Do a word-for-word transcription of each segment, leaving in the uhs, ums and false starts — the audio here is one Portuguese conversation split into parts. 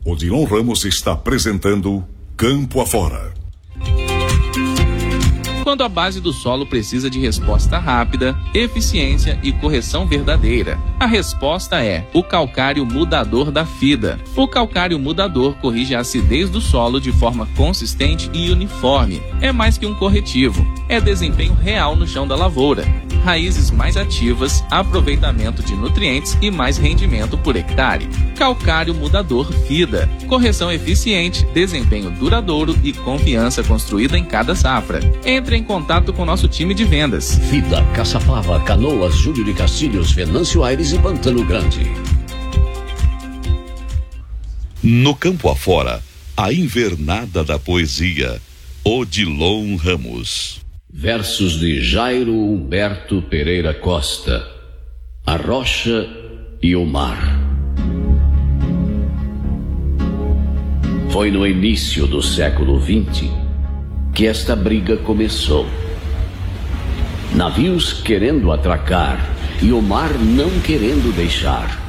Odilon Ramos está apresentando Campo Afora. Quando a base do solo precisa de resposta rápida, eficiência e correção verdadeira, a resposta é o calcário mudador da FIDA. O calcário mudador corrige a acidez do solo de forma consistente e uniforme. É mais que um corretivo, é desempenho real no chão da lavoura. Raízes mais ativas, aproveitamento de nutrientes e mais rendimento por hectare. Calcário mudador FIDA. Correção eficiente, desempenho duradouro e confiança construída em cada safra. Entre em contato com nosso time de vendas. FIDA, Caçapava, Canoas, Júlio de Castilhos, Venâncio Aires e Pantano Grande. No Campo Afora, a invernada da poesia. Odilon Ramos. Versos de Jairo Humberto Pereira Costa. A rocha e o mar. Foi no início do século vinte que esta briga começou. Navios querendo atracar e o mar não querendo deixar.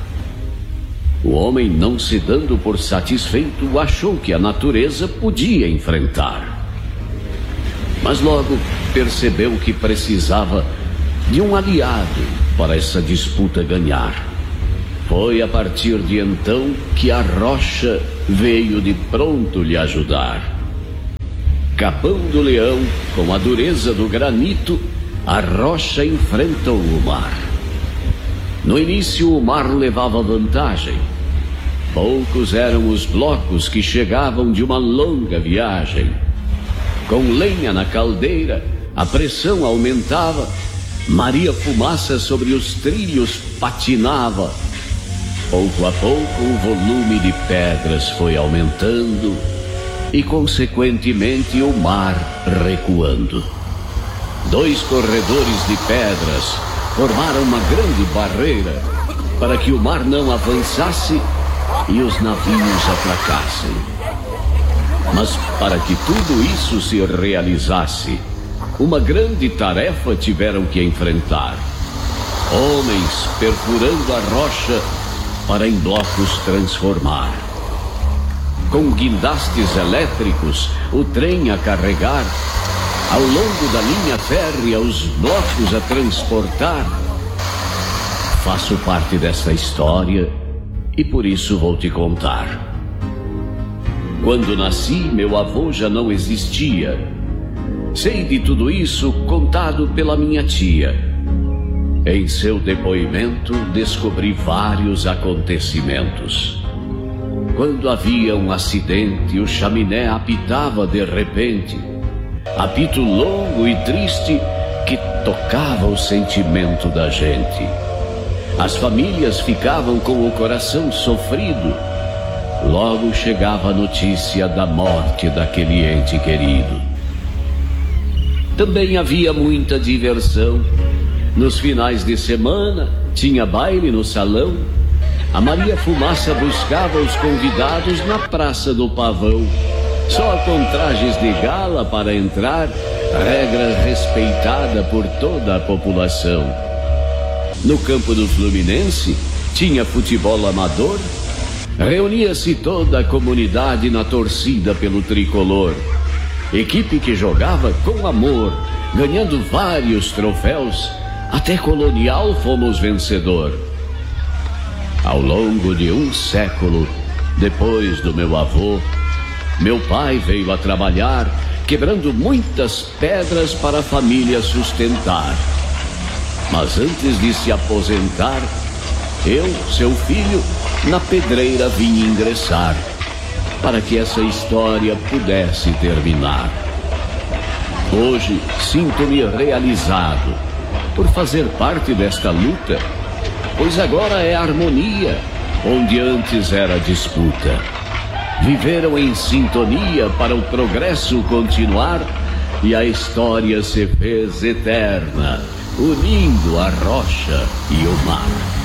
O homem, não se dando por satisfeito, achou que a natureza podia enfrentar. Mas logo percebeu que precisava de um aliado para essa disputa ganhar. Foi a partir de então que a rocha veio de pronto lhe ajudar. Capão do leão, com a dureza do granito, a rocha enfrentou o mar. No início o mar levava vantagem. Poucos eram os blocos que chegavam de uma longa viagem. Com lenha na caldeira, a pressão aumentava, Maria Fumaça sobre os trilhos patinava. Pouco a pouco o volume de pedras foi aumentando e, consequentemente, o mar recuando. Dois corredores de pedras formaram uma grande barreira para que o mar não avançasse e os navios atracassem. Mas para que tudo isso se realizasse, uma grande tarefa tiveram que enfrentar. Homens perfurando a rocha para em blocos transformar. Com guindastes elétricos, o trem a carregar, ao longo da linha férrea os blocos a transportar. Faço parte dessa história e por isso vou te contar. Quando nasci, meu avô já não existia. Sei de tudo isso contado pela minha tia. Em seu depoimento, descobri vários acontecimentos. Quando havia um acidente, o chaminé apitava de repente. Apito longo e triste que tocava o sentimento da gente. As famílias ficavam com o coração sofrido. Logo chegava a notícia da morte daquele ente querido. Também havia muita diversão. Nos finais de semana, tinha baile no salão. A Maria Fumaça buscava os convidados na Praça do Pavão. Só com trajes de gala para entrar, regra respeitada por toda a população. No campo do Fluminense, tinha futebol amador. Reunia-se toda a comunidade na torcida pelo tricolor. Equipe que jogava com amor, ganhando vários troféus. Até Colonial fomos vencedor. Ao longo de um século, depois do meu avô, meu pai veio a trabalhar, quebrando muitas pedras para a família sustentar. Mas antes de se aposentar, eu, seu filho, na pedreira vim ingressar, para que essa história pudesse terminar. Hoje sinto-me realizado por fazer parte desta luta, pois agora é harmonia, onde antes era disputa. Viveram em sintonia para o progresso continuar, e a história se fez eterna, unindo a rocha e o mar.